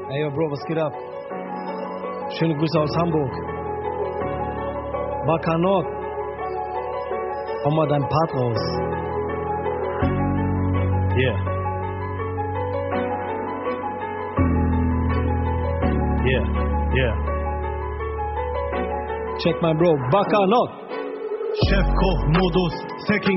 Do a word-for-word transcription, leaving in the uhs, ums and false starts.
Ey, yo, Bro, was geht ab? Schöne Grüße aus Hamburg. Bakanok. Hau mal dein Part raus. Yeah. Yeah, yeah. Check my bro, Bakanok. Şef Koh Modus Sekin